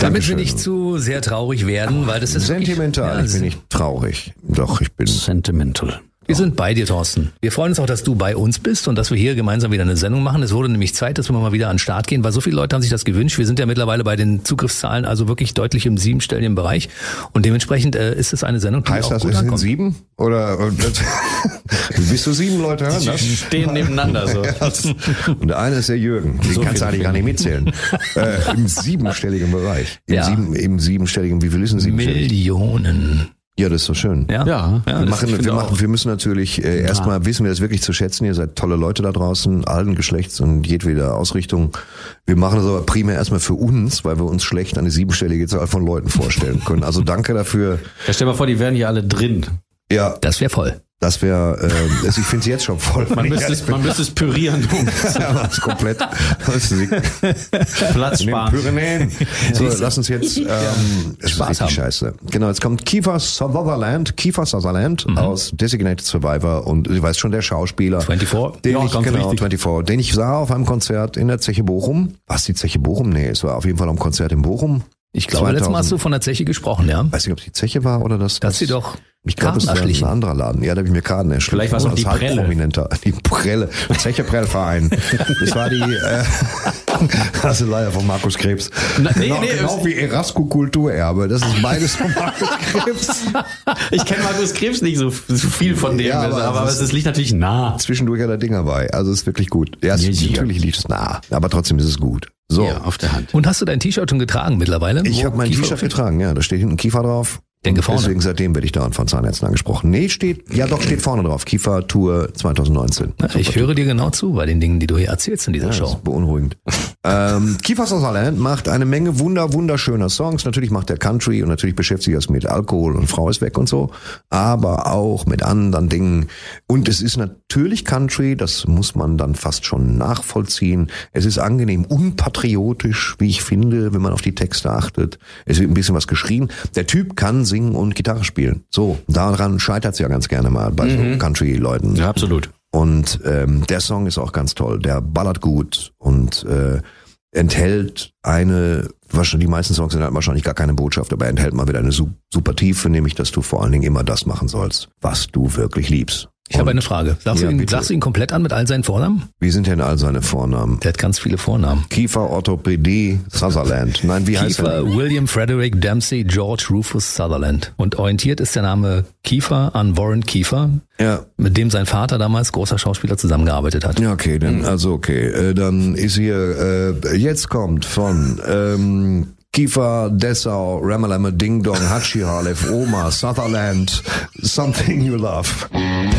Damit wir nicht zu sehr traurig werden, weil das ist sentimental. Ich bin nicht traurig. Doch, ich bin sentimental. Wir sind bei dir, Thorsten. Wir freuen uns auch, dass du bei uns bist und dass wir hier gemeinsam wieder eine Sendung machen. Es wurde nämlich Zeit, dass wir mal wieder an den Start gehen, weil so viele Leute haben sich das gewünscht. Wir sind ja mittlerweile bei den Zugriffszahlen also wirklich deutlich im 7-stelligen Bereich und dementsprechend ist es eine Sendung, die heißt auch das, gut es sind ankommt. 7? Oder bis zu 7 Leute hören das? Die stehen nebeneinander so. Und der eine ist der Jürgen. Den So kannst du viel eigentlich gar nicht mitzählen. Im 7-stelligen Bereich. Im Ja. 7-stelligen, wie viel ist ein 7-stellig? Millionen. Ja, das ist so schön. Ja. Wir müssen natürlich erstmal wissen wir das wirklich zu schätzen. Ihr seid tolle Leute da draußen, allen Geschlechts und jedweder Ausrichtung. Wir machen das aber primär erstmal für uns, weil wir uns schlecht eine 7-stellige Zahl von Leuten vorstellen können. Also danke dafür. Ja, stell mal vor, die wären hier alle drin. Ja, Das wäre voll. das wäre, ich finde es jetzt schon voll. Man müsste es pürieren, um Ja, das ist komplett. Platz In den sparen. Pyrenäen. So, lass uns jetzt es ist Spaß richtig haben. scheiße. Genau, jetzt kommt Kiefer Sutherland aus Designated Survivor und du weißt schon, der Schauspieler. 24. Den Ja, ich, ganz genau, richtig. 24. Den ich sah auf einem Konzert in der Zeche Bochum. Was, die Zeche Bochum? Nee, es war auf jeden Fall am Konzert in Bochum. Ich glaube, letztes Mal hast du von der Zeche gesprochen, ja? Weiß nicht, ob es die Zeche war oder das. Das sie doch Ich glaube, es war ein Karten erschlichen. anderer Laden. Ja, da habe ich mir Karten erschlichen. Vielleicht war es auch die Das Prelle. Prominenter. Die Prelle. Zeche Prellverein. Das war die, das ist leider von Markus Krebs. Genau wie Erasco Kulturerbe. Das ist beides von Markus Krebs. Ich kenne Markus Krebs nicht so viel von dem, Ja, aber es liegt natürlich nah. Zwischendurch hat er Ding dabei. Also es ist wirklich gut. Ja, natürlich liegt es nah. Aber trotzdem ist es gut. So. Ja, auf der Hand. Und hast du dein T-Shirt schon getragen mittlerweile? Ich habe mein Kiefer- T-Shirt getragen, ja. Da steht hinten Kiefer drauf. Denke Und vorne. Deswegen seitdem werde ich dauernd von Zahnärzten angesprochen. Nee, steht vorne drauf. Kiefer Tour 2019. Ich höre dir genau zu bei den Dingen, die du hier erzählst in dieser Das Show. ist beunruhigend. Kiefer Sutherland macht eine Menge wunderschöner Songs. Natürlich macht er Country und natürlich beschäftigt er sich mit Alkohol und Frau ist weg und so. Aber auch mit anderen Dingen. Und es ist natürlich Country, das muss man dann fast schon nachvollziehen. Es ist angenehm unpatriotisch, wie ich finde, wenn man auf die Texte achtet. Es wird ein bisschen was geschrien. Der Typ kann singen und Gitarre spielen. So, daran scheitert es ja ganz gerne mal bei so Country-Leuten. Ja, absolut. Und der Song ist auch ganz toll. Der ballert gut und enthält die meisten Songs sind halt wahrscheinlich gar keine Botschaft, aber er enthält mal wieder eine super Tiefe, nämlich, dass du vor allen Dingen immer das machen sollst, was du wirklich liebst. Ich habe eine Frage. Sagst Ja, du bitte. ihn komplett an mit all seinen Vornamen? Wie sind denn all seine Vornamen? Der hat ganz viele Vornamen. Kiefer Orthopädie Sutherland. Nein, wie heißt er? Kiefer William Frederick Dempsey George Rufus Sutherland. Und orientiert ist der Name Kiefer an Warren Kiefer, Ja. mit dem sein Vater damals großer Schauspieler zusammengearbeitet hat. Ja, okay, dann dann ist hier, jetzt kommt von Kiefer, Dessau, Ramalama, Ding Dong, Hatschi Halef, Oma, Sutherland, Something You Love.